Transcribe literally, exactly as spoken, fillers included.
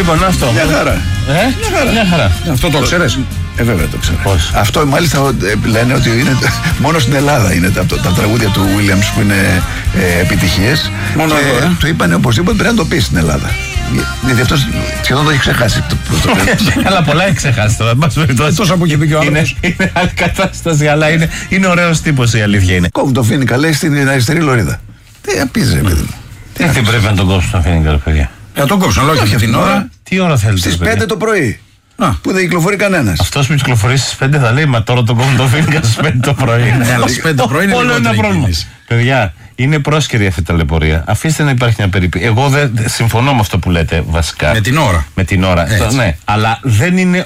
Λοιπόν, αυτό. Μια χαρά. Ε? Μια χαρά. Μια χαρά. Αυτό το ξέρεις? Ε, βέβαια το ξέρω. Πώς? Αυτό μάλιστα ε, λένε ότι είναι μόνο στην Ελλάδα είναι τα, τα, τα τραγούδια του Williams που είναι ε, επιτυχίες. Μόνο και εδώ, ε. του είπανε οπωσδήποτε πρέπει να το πει στην Ελλάδα. Γιατί αυτός σχεδόν το έχει ξεχάσει. Το, το, το, Καλά, πολλά έχει ξεχάσει τώρα. Τόσο από εκεί πήγε ο είναι, άνθρωπος. είναι άλλη κατάσταση, αλλά είναι, είναι ωραίος τύπος η αλήθεια είναι. κόβουν το Φίνικα, λέει στην αριστερή λωρίδα. Τι απίζε, παιδί μου. Τι δεν πρέπει να τον κόψουν τον Φίνικα, παιδιά. Ε, τον κόψαν, λόγια Όχι αυτήν την ώρα. Τι ώρα θέλετε? Στις παιδιά? πέντε το πρωί. Να. Που δεν κυκλοφορεί κανένας. Αυτός που κυκλοφορεί στις πέντε θα λέει, μα τώρα τον κόβουν τον Φίνικα στις πέντε το πρωί. Ναι, αλλά στις πέντε το πρωί είναι Όλο λιγότερη ένα πρόβλημα. κίνηση. Παιδιά, είναι πρόσκαιρη αυτή η ταλαιπωρία. Αφήστε να υπάρχει μια περιπέτεια. Εγώ δεν συμφωνώ με αυτό που λέτε βασικά. Με την ώρα. Με την ώρα. Έτσι. Ναι, αλλά δεν είναι